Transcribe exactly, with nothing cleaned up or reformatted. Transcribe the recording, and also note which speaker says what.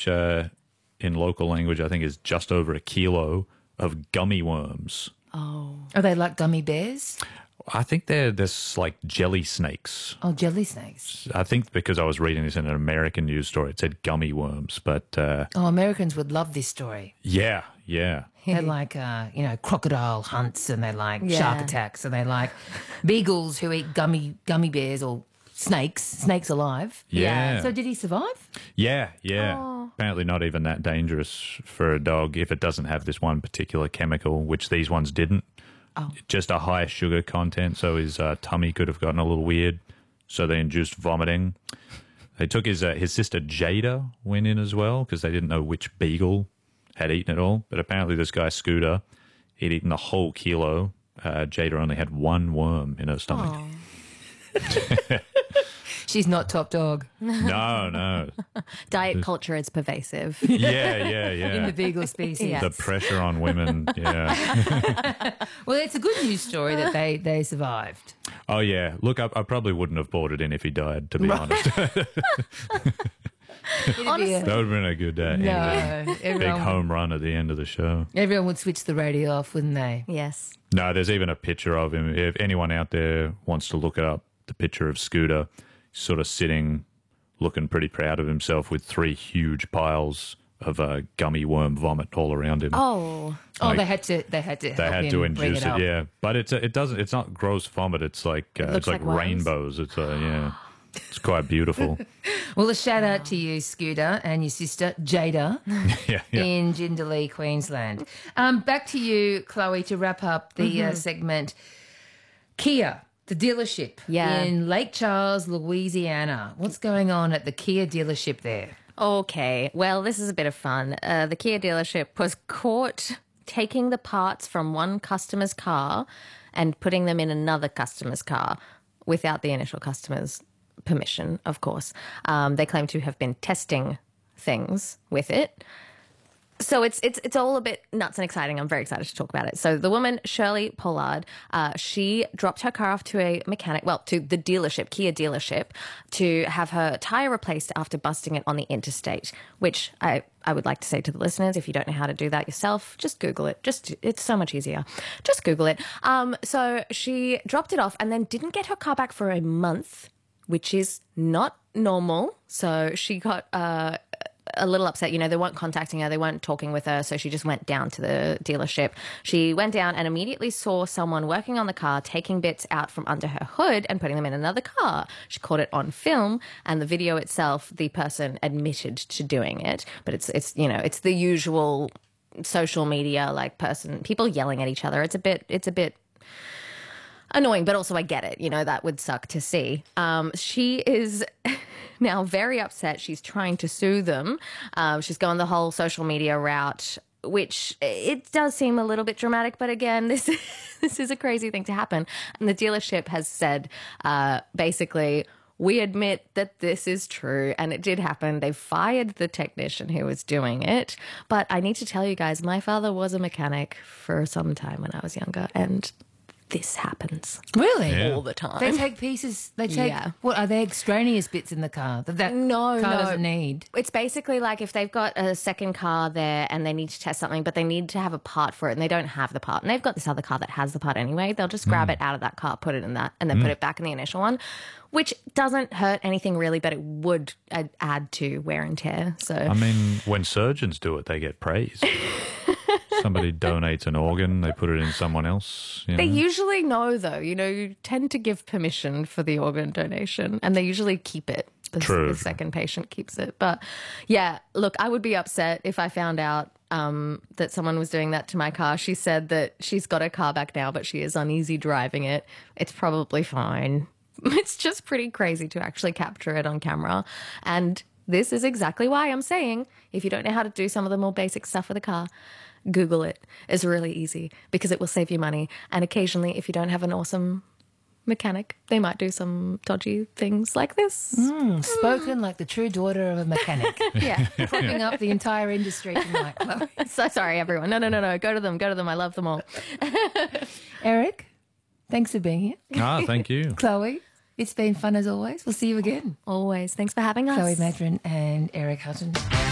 Speaker 1: which uh, in local language I think is just over a kilo of gummy worms.
Speaker 2: Oh.
Speaker 3: Are they like gummy bears?
Speaker 1: I think they're this like jelly snakes.
Speaker 3: Oh, jelly snakes.
Speaker 1: I think because I was reading this in an American news story, it said gummy worms. But uh,
Speaker 3: Oh, Americans would love this story.
Speaker 1: yeah, yeah.
Speaker 3: They like, uh, you know, crocodile hunts, and they like
Speaker 2: Yeah.
Speaker 3: shark attacks, and they like beagles who eat gummy gummy bears or snakes, snakes alive.
Speaker 1: Yeah.
Speaker 3: So did he survive?
Speaker 1: Yeah, yeah.
Speaker 2: Oh.
Speaker 1: Apparently not even that dangerous for a dog if it doesn't have this one particular chemical, which these ones didn't.
Speaker 2: Oh.
Speaker 1: Just a high sugar content, so his uh, tummy could have gotten a little weird. So they induced vomiting. They took his uh, his sister Jada went in as well because they didn't know which beagle had eaten it all. But apparently this guy Scooter, he'd eaten the whole kilo. Uh, Jada only had one worm in her stomach.
Speaker 3: She's not top dog
Speaker 1: No, no.
Speaker 2: Diet culture is pervasive.
Speaker 1: Yeah, yeah,
Speaker 3: in
Speaker 1: yeah.
Speaker 3: the beagle species.
Speaker 2: Yeah.
Speaker 1: The pressure on women, yeah.
Speaker 3: Well, it's a good news story that they, they survived.
Speaker 1: Oh, yeah. Look, I, I probably wouldn't have bought it in if he died, to be honest.
Speaker 2: Honestly.
Speaker 1: That would have been a good uh, ending.
Speaker 3: No,
Speaker 1: Big
Speaker 3: everyone,
Speaker 1: home run at the end of the show.
Speaker 3: everyone would switch the radio off, wouldn't they?
Speaker 2: Yes.
Speaker 1: No, there's even a picture of him. If anyone out there wants to look it up, the picture of Scooter sort of sitting, looking pretty proud of himself with three huge piles of uh, gummy worm vomit all around him.
Speaker 2: Oh.
Speaker 3: Oh,
Speaker 1: Like,
Speaker 3: they had to. They had to.
Speaker 1: They
Speaker 3: help
Speaker 1: had
Speaker 3: him
Speaker 1: to
Speaker 3: bring
Speaker 1: induce
Speaker 3: it,
Speaker 1: it,
Speaker 3: up.
Speaker 1: yeah. But it's it doesn't. It's not gross vomit. It's like uh,
Speaker 2: looks
Speaker 1: it's like,
Speaker 2: like worms?
Speaker 1: rainbows. It's uh, yeah. It's quite beautiful.
Speaker 3: Well, a shout out to you, Scooter, and your sister Jada
Speaker 1: yeah, yeah.
Speaker 3: in Jindalee, Queensland. Um, back to you, Chloe, to wrap up the uh, segment. Kia, the dealership
Speaker 2: Yeah.
Speaker 3: in Lake Charles, Louisiana. What's going on at the Kia dealership there?
Speaker 2: Okay, well, this is a bit of fun. Uh, the Kia dealership was caught taking the parts from one customer's car and putting them in another customer's car without the initial customer's permission, of course. Um, they claim to have been testing things with it. So it's it's it's all a bit nuts and exciting. I'm very excited to talk about it. So the woman, Shirley Pollard, uh, she dropped her car off to a mechanic, well, to the dealership, Kia dealership, to have her tire replaced after busting it on the interstate, which I, I would like to say to the listeners, if you don't know how to do that yourself, just Google it. Just it's so much easier. Just Google it. Um, so she dropped it off and then didn't get her car back for a month, which is not normal. So she got uh, a little upset. You know, they weren't contacting her. They weren't talking with her. So she just went down to the dealership. She went down and immediately saw someone working on the car, taking bits out from under her hood and putting them in another car. She caught it on film, and the video itself, the person admitted to doing it. But it's, it's you know, it's the usual social media, like person, people yelling at each other. It's a bit, it's a bit annoying, but also I get it. You know, that would suck to see. Um, she is now very upset. She's trying to sue them. Um, she's going the whole social media route, which it does seem a little bit dramatic. But again, this, this is a crazy thing to happen. And the dealership has said uh, basically, we admit that this is true and it did happen. They fired the technician who was doing it. But I need to tell you guys, my father was a mechanic for some time when I was younger, and this happens
Speaker 3: Really?
Speaker 1: Yeah.
Speaker 2: all the time.
Speaker 3: They take pieces. They take.
Speaker 2: Yeah.
Speaker 3: What are they extraneous bits in the car that that
Speaker 2: No,
Speaker 3: car
Speaker 2: no.
Speaker 3: doesn't need?
Speaker 2: It's basically like if they've got a second car there and they need to test something, but they need to have a part for it and they don't have the part, and they've got this other car that has the part anyway, they'll just grab it out of that car, put it in that, and then put it back in the initial one, which doesn't hurt anything really, but it would add, add to wear and tear. So
Speaker 1: I mean, when surgeons do it, they get praise. Somebody donates an organ, they put it in someone else. You know?
Speaker 2: they usually know, though. You know, you tend to give permission for the organ donation, and they usually keep it. The,
Speaker 1: True.
Speaker 2: the second patient keeps it. But yeah, look, I would be upset if I found out um, that someone was doing that to my car. She said that she's got her car back now, but she is uneasy driving it. It's probably fine. It's just pretty crazy to actually capture it on camera. And this is exactly why I'm saying, if you don't know how to do some of the more basic stuff with a car, Google it. It's really easy because it will save you money. And occasionally, if you don't have an awesome mechanic, they might do some dodgy things like this.
Speaker 3: Mm, spoken like the true daughter of a mechanic.
Speaker 2: Yeah.
Speaker 3: Propping up the entire industry tonight, Chloe.
Speaker 2: So sorry, everyone. No, no, no, no. Go to them. Go to them. I love them all.
Speaker 3: Eric, thanks for being here.
Speaker 1: Ah, thank you.
Speaker 3: Chloe, it's been fun as always. We'll see you again.
Speaker 2: Always. Thanks for having us.
Speaker 3: Chloe Madron and Eric Hutton.